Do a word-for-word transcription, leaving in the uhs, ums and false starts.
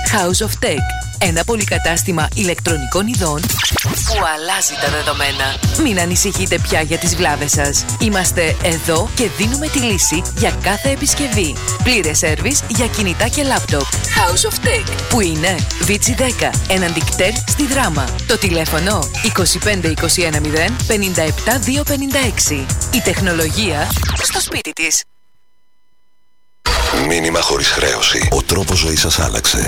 House of Tech. Ένα πολυκατάστημα ηλεκτρονικών ειδών που αλλάζει τα δεδομένα. Μην ανησυχείτε πια για τις βλάβες σας. Είμαστε εδώ και δίνουμε τη λύση για κάθε επισκευή. Πλήρες σέρβις για κινητά και λάπτοπ. House of Tech. Που είναι Βίτσι δέκα, έναντι κτέλ στη Δράμα. Το τηλέφωνο είκοσι πέντε είκοσι ένα μηδέν πενήντα επτά διακόσια πενήντα έξι. Η τεχνολογία στο σπίτι της. Μήνυμα χωρίς χρέωση. Ο τρόπος ζωής σας άλλαξε.